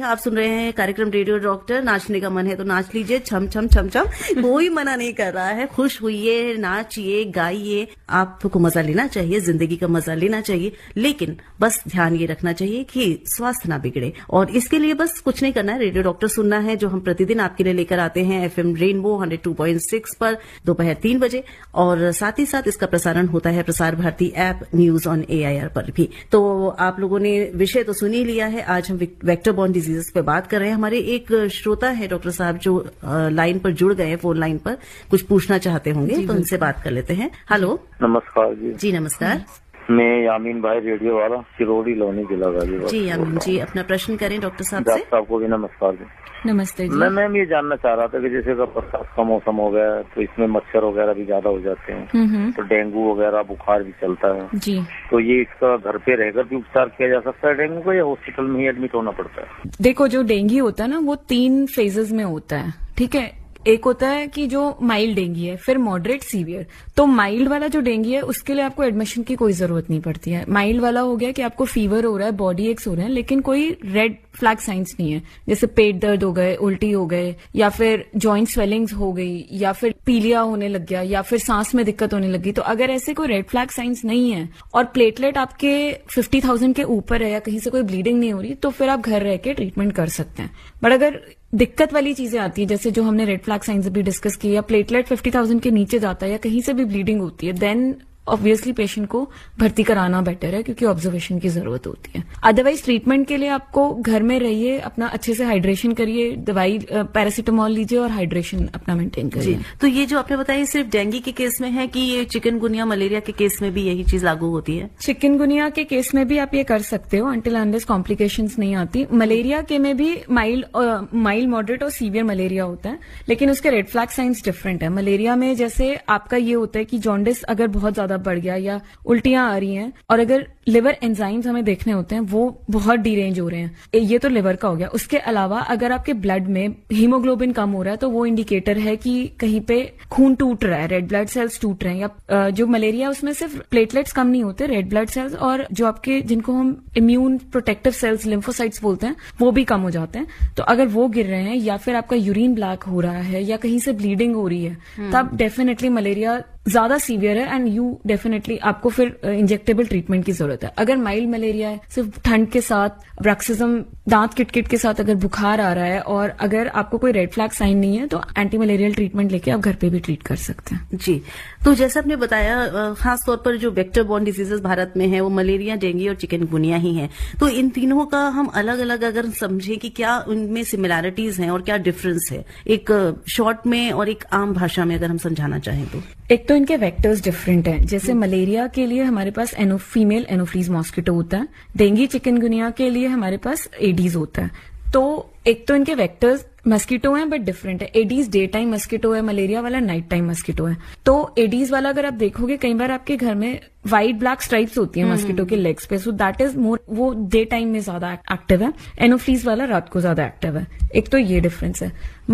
आप सुन रहे हैं कार्यक्रम रेडियो डॉक्टर। नाचने का मन है तो नाच लीजिए, छम छम छम छम, कोई मना नहीं कर रहा है। खुश हुइए, नाचिए, गाइए, आपको मजा लेना चाहिए, जिंदगी का मजा लेना चाहिए, लेकिन बस ध्यान ये रखना चाहिए कि स्वास्थ्य ना बिगड़े। और इसके लिए बस कुछ नहीं करना है, रेडियो डॉक्टर सुनना है, जो हम प्रतिदिन आपके लिए लेकर आते हैं FM रेनबो 102.6 पर दोपहर 3 बजे, और साथ ही साथ इसका प्रसारण होता है Prasar Bharati app news on AIR पर भी। तो आप लोगों ने विषय तो सुन ही लिया है। आज हम वेक्टर बॉर्न डिजीजेस पे बात कर रहे हैं। हमारे एक श्रोता है डॉक्टर साहब जो लाइन पर जुड़ गए, फोन लाइन पर कुछ पूछना चाहते होंगे, तो उनसे बात कर लेते हैं। हेलो, नमस्कार जी। जी नमस्कार। मैं यामीन भाई, रेडियो वाला, सिरोड़ी लोनी जिला गाजीपुर। जी यामीन जी, अपना प्रश्न करें डॉक्टर साहब से। डॉक्टर साहब को भी नमस्कार जी। नमस्ते जी। मैम ये जानना चाह रहा था कि जैसे अगर बरसात का मौसम हो गया तो इसमें मच्छर वगैरह भी ज्यादा हो जाते हैं, तो डेंगू वगैरह बुखार भी चलता है जी। तो ये इसका घर पे रहकर भी उपचार किया जा सकता है डेंगू का, या हॉस्पिटल में ही एडमिट होना पड़ता है? देखो, जो डेंगू होता है ना, वो 3 फेजेस में होता है, ठीक है। एक होता है कि जो माइल्ड डेंगू है, फिर मॉडरेट, सीवियर। तो माइल्ड वाला जो डेंगू है उसके लिए आपको एडमिशन की कोई जरूरत नहीं पड़ती है। माइल्ड वाला हो गया कि आपको फीवर हो रहा है, बॉडी एक्स हो रहे हैं, लेकिन कोई रेड फ्लैग साइंस नहीं है, जैसे पेट दर्द हो गए, उल्टी हो गए, या फिर जॉइंट स्वेलिंग्स हो गई, या फिर पीलिया होने लग गया, या फिर सांस में दिक्कत होने लगी। तो अगर ऐसे कोई रेड फ्लैग साइंस नहीं है और प्लेटलेट आपके 50,000 के ऊपर है या कहीं से कोई ब्लीडिंग नहीं हो रही, तो फिर आप घर रह के ट्रीटमेंट कर सकते हैं। बट अगर दिक्कत वाली चीजें आती है, जैसे जो हमने रेड फ्लैग साइंस भी डिस्कस की, या प्लेटलेट 50,000 के नीचे जाता है या कहीं से भी ब्लीडिंग होती है, देन ऑब्वियसली पेशेंट को भर्ती कराना बेटर है, क्योंकि ऑब्जर्वेशन की जरूरत होती है। अदरवाइज ट्रीटमेंट के लिए आपको घर में रहिए, अपना अच्छे से हाइड्रेशन करिए, दवाई पैरासीटामोल लीजिए और हाइड्रेशन अपना मेंटेन करिए। तो ये जो आपने बताया सिर्फ डेंगू के केस में है कि ये चिकनगुनिया, मलेरिया के केस में भी यही चीज लागू होती है? चिकनगुनिया के केस में भी आप ये कर सकते हो अंटिल अनलेस कॉम्प्लिकेशंस नहीं आती। मलेरिया के में भी माइल्ड, मॉडरेट और सीवियर मलेरिया होता है, लेकिन उसके रेड फ्लैग साइंस डिफरेंट है। मलेरिया में जैसे आपका ये होता है कि जॉन्डिस अगर बहुत ज्यादा बढ़ गया या उल्टियां आ रही हैं, और अगर लिवर एंजाइम्स हमें देखने होते हैं वो बहुत डीरेंज हो रहे हैं, ये तो लिवर का हो गया। उसके अलावा अगर आपके ब्लड में हीमोग्लोबिन कम हो रहा है तो वो इंडिकेटर है कि कहीं पे खून टूट रहा है, रेड ब्लड सेल्स टूट रहे हैं। या जो मलेरिया उसमें सिर्फ प्लेटलेट्स कम नहीं होते, रेड ब्लड सेल्स और जो आपके जिनको हम इम्यून प्रोटेक्टिव सेल्स, लिम्फोसाइट्स बोलते हैं, वो भी कम हो जाते हैं। तो अगर वो गिर रहे हैं या फिर आपका यूरिन ब्लैक हो रहा है या कहीं से ब्लीडिंग हो रही है, तब डेफिनेटली मलेरिया ज्यादा सीवियर है एंड यू डेफिनेटली आपको फिर इंजेक्टेबल ट्रीटमेंट की जरूरत है। अगर माइल्ड मलेरिया है, सिर्फ ठंड के साथ, ब्रक्सिज्म, दांत किटकिट के साथ अगर बुखार आ रहा है और अगर आपको कोई रेड फ्लैग साइन नहीं है, तो एंटी मलेरियल ट्रीटमेंट लेके आप घर पे भी ट्रीट कर सकते हैं। जी, तो जैसे आपने बताया खासतौर पर जो वेक्टर बॉर्न डिजीजेस भारत में है वो मलेरिया, डेंगू और चिकनगुनिया ही है। तो इन तीनों का हम अलग अलग अगर समझें कि क्या उनमें सिमिलैरिटीज हैं और क्या डिफरेंस है, एक शॉर्ट में और एक आम भाषा में अगर हम समझाना चाहें तो? एक तो इनके वेक्टर्स डिफरेंट हैं। जैसे मलेरिया के लिए हमारे पास फीमेल एनोफ्लीज मॉस्किटो होता है, डेंगू चिकनगुनिया के लिए हमारे पास एडीज होता है। तो एक तो इनके वेक्टर्स मस्कीटो हैं बट डिफरेंट है। एडीज डे टाइम मस्कीटो है, मलेरिया वाला नाइट टाइम मस्कीटो है। तो एडीज वाला अगर आप देखोगे, कई बार आपके घर में व्हाइट ब्लैक स्ट्राइप्स होती है मस्कीटो के लेग्स पे, सो दैट इज मोर, वो डे टाइम में ज्यादा एक्टिव है। एनोफ्लीज वाला रात को ज्यादा एक्टिव है। एक तो ये डिफरेंस है।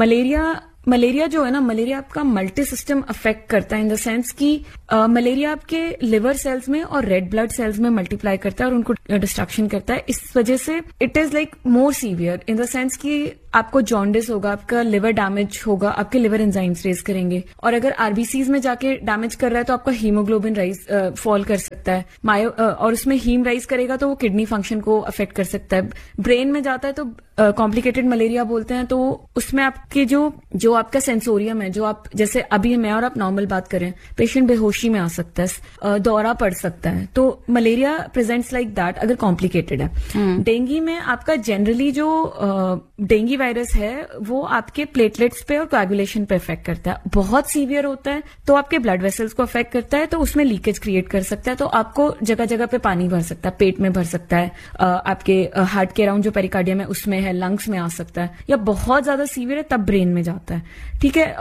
मलेरिया जो है ना, मलेरिया आपका मल्टी सिस्टम अफेक्ट करता है, इन द सेंस कि मलेरिया आपके लिवर सेल्स में और रेड ब्लड सेल्स में मल्टीप्लाई करता है और उनको डिस्ट्रक्शन करता है। इस वजह से it is like more severe in the sense कि आपको जॉन्डिस होगा, आपका लिवर डैमेज होगा, आपके लिवर एंजाइम्स रेज करेंगे, और अगर आरबीसीज में जाके डैमेज कर रहा है तो आपका हीमोग्लोबिन राइज फॉल कर सकता है, और उसमें हीम राइज करेगा तो वो किडनी फंक्शन को अफेक्ट कर सकता है। ब्रेन में जाता है तो कॉम्प्लिकेटेड मलेरिया बोलते हैं, तो उसमें आपके जो आपका सेंसोरियम है, जो आप, जैसे अभी मैं और आप नॉर्मल बात करें, पेशेंट बेहोशी में आ सकता है, दौरा पड़ सकता है। तो मलेरिया प्रेजेंट्स लाइक दैट अगर कॉम्प्लिकेटेड है। डेंगू में आपका जनरली जो डेंगू वायरस है वो आपके प्लेटलेट्स पे और कोएगुलेशन पे अफेक्ट करता है। बहुत सीवियर होता है तो आपके ब्लड वेसल्स को अफेक्ट करता है, तो उसमें लीकेज क्रिएट कर सकता है, तो आपको जगह जगह पे पानी भर सकता है, पेट में भर सकता है, आपके हार्ट के अराउंड जो पेरिकार्डियम है उसमें है, लंग्स में आ सकता है, या बहुत ज्यादा सीवियर है तब ब्रेन में जाता है। ठीक है।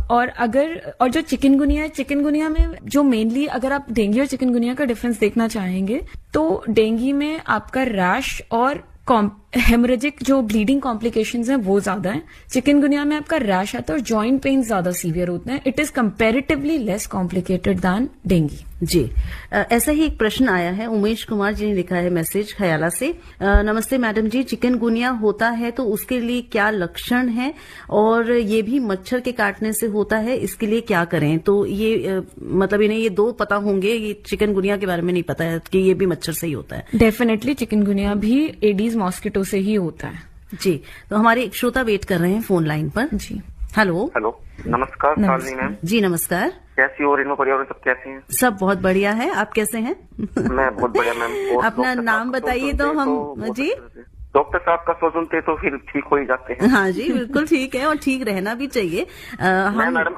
और जो चिकनगुनिया में जो मेनली, अगर आप डेंगू और चिकनगुनिया का डिफरेंस देखना चाहेंगे, तो डेंगू में आपका रैश और हेमरेजिक जो ब्लीडिंग कॉम्प्लिकेशंस हैं वो ज्यादा है। चिकनगुनिया में आपका रैश आता है और जॉइंट पेन ज्यादा सीवियर होते हैं। It is comparatively less complicated then dengue. जी, ऐसा ही एक प्रश्न आया है। उमेश कुमार जी ने लिखा है मैसेज खयाला से। नमस्ते मैडम जी, चिकनगुनिया होता है तो उसके लिए क्या लक्षण है, और ये भी मच्छर के काटने से होता है, इसके लिए क्या करें? तो ये मतलब इन्हें ये दो पता होंगे, ये चिकनगुनिया के बारे में नहीं पता है कि ये भी मच्छर से ही होता है। डेफिनेटली चिकनगुनिया भी एडीज मॉस्किटो से ही होता है। जी, तो हमारे एक श्रोता वेट कर रहे हैं फोन लाइन पर। जी, हेलो, नमस्कार शालिनी मैम। जी नमस्कार, कैसी हो? रेणु परिवार सब कैसे हैं? सब बहुत बढ़िया है, आप कैसे हैं? मैं बहुत बढ़िया मैम। अपना नाम बताइए तो हम। जी, डॉक्टर साहब का सो सुनते तो फिर ठीक हो ही जाते हैं। हाँ जी, बिल्कुल ठीक है, और ठीक रहना भी चाहिए। मैं मैडम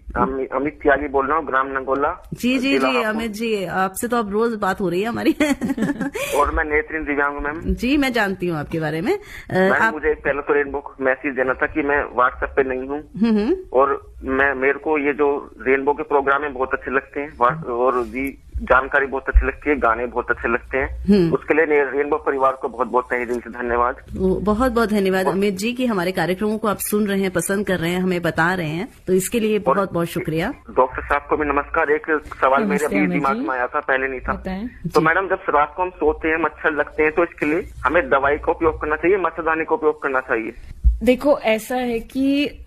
अमित त्यागी बोल रहा हूँ, ग्राम नंगोला। जी जी जी अमित जी, आपसे तो अब रोज बात हो रही है हमारी। और मैं नेत्रहीन दिव्यांग मैम। जी, मैं जानती हूँ आपके बारे में। मुझे पहले तो रेनबो को मैसेज देना था कि मैं व्हाट्सएप पे नहीं हूँ, और मेरे को ये जो रेनबो के प्रोग्राम है बहुत अच्छे लगते हैं, और जी जानकारी बहुत अच्छी लगती है, गाने बहुत अच्छे लगते हैं। उसके लिए रेनबो परिवार को बहुत बहुत तहे दिल से धन्यवाद। बहुत बहुत धन्यवाद अमित जी कि हमारे कार्यक्रमों को आप सुन रहे हैं, पसंद कर रहे हैं, हमें बता रहे हैं, तो इसके लिए बहुत बहुत शुक्रिया। डॉक्टर साहब को भी नमस्कार। एक सवाल मेरे अभी दिमाग में आया था, पहले नहीं था। तो मैडम, जब रात को हम सोते हैं, मच्छर लगते हैं, तो इसके लिए हमें दवाई का उपयोग करना चाहिए, मच्छरदानी का उपयोग करना चाहिए? देखो, ऐसा है कि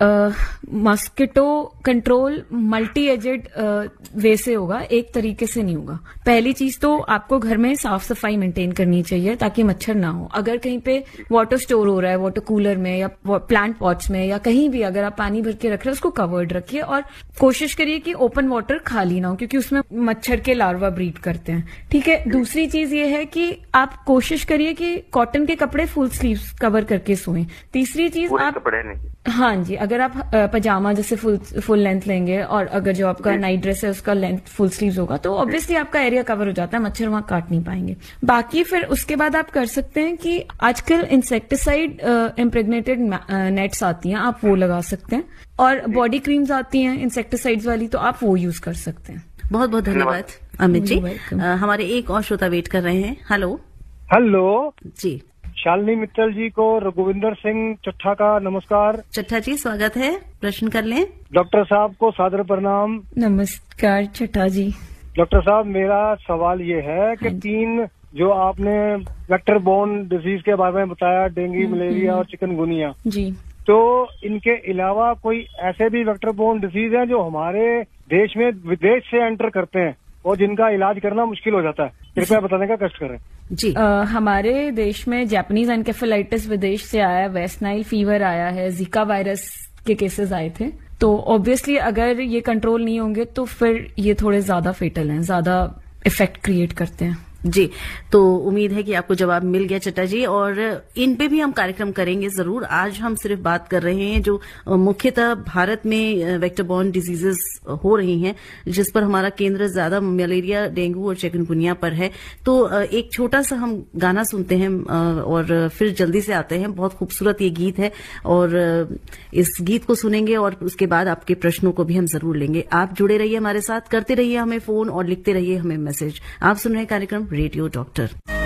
मॉस्किटो कंट्रोल मल्टी एजेड वे से होगा, एक तरीके से नहीं होगा। पहली चीज तो आपको घर में साफ सफाई मेंटेन करनी चाहिए ताकि मच्छर ना हो। अगर कहीं पे वाटर स्टोर हो रहा है, वाटर कूलर में या प्लांट पॉट्स में या कहीं भी अगर आप पानी भर के रख रहे हैं, उसको कवर्ड रखिए, और कोशिश करिए कि ओपन वाटर खाली ना हो, क्योंकि उसमें मच्छर के लार्वा ब्रीड करते हैं। ठीक है। दूसरी चीज ये है कि आप कोशिश करिए कि कॉटन के कपड़े फुल स्लीव्स कवर करके सोएं। तीसरी चीज आप कपड़े नहीं। हाँ जी, अगर आप पजामा जैसे फुल लेंथ लेंगे, और अगर जो आपका नाइट ड्रेस है उसका लेंथ फुल स्लीव्स होगा, तो ऑब्वियसली आपका एरिया कवर हो जाता है, मच्छर वहां काट नहीं पाएंगे। बाकी फिर उसके बाद आप कर सकते हैं कि आजकल इंसेक्टिसाइड इम्प्रेग्नेटेड नेट्स आती हैं, आप वो लगा सकते हैं, और बॉडी क्रीम्स आती हैं इंसेक्टिसाइड्स वाली, तो आप वो यूज कर सकते हैं। बहुत बहुत धन्यवाद अमित जी। हमारे एक और श्रोता वेट कर रहे हैं। हेलो जी, शालिनी मित्तल जी को रघुविंदर सिंह चट्ठा का नमस्कार। चट्ठा जी, स्वागत है, प्रश्न कर लें। डॉक्टर साहब को सादर प्रणाम। नमस्कार चट्ठा जी। डॉक्टर साहब, मेरा सवाल ये है कि 3 जो आपने वेक्टर बोर्न डिजीज के बारे में बताया, डेंगू, मलेरिया और चिकनगुनिया जी, तो इनके अलावा कोई ऐसे भी वेक्टर बोर्न डिजीज हैं जो हमारे देश में विदेश से एंटर करते हैं और जिनका इलाज करना मुश्किल हो जाता है? कृपया बताने का कष्ट करें जी। हमारे देश में जापानीज एनकेफेलाइटिस विदेश से आया है, वेस्ट नाइल फीवर आया है, जीका वायरस के केसेस आए थे। तो ऑब्वियसली अगर ये कंट्रोल नहीं होंगे तो फिर ये थोड़े ज्यादा फेटल हैं, ज्यादा इफेक्ट क्रिएट करते हैं। जी, तो उम्मीद है कि आपको जवाब मिल गया चट्टा जी, और इन पे भी हम कार्यक्रम करेंगे जरूर। आज हम सिर्फ बात कर रहे हैं जो मुख्यतः भारत में वेक्टर बॉर्न डिजीजेस हो रही हैं, जिस पर हमारा केंद्र ज्यादा मलेरिया, डेंगू और चिकनगुनिया पर है। तो एक छोटा सा हम गाना सुनते हैं और फिर जल्दी से आते हैं। बहुत खूबसूरत ये गीत है, और इस गीत को सुनेंगे और उसके बाद आपके प्रश्नों को भी हम जरूर लेंगे। आप जुड़े रहिए हमारे साथ, करते रहिए हमें फोन और लिखते रहिए हमें मैसेज। आप सुन रहे हैं कार्यक्रम रेडियो डॉक्टर।